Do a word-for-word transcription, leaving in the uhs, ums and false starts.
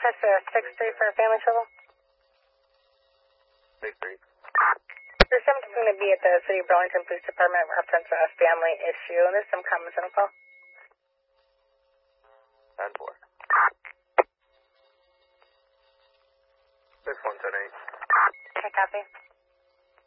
touch the six three for family trouble. six three. There's something going to be at the City of Burlington Police Department reference a family issue. There's some comments on the call. ten four. six one ten eight. Okay, copy.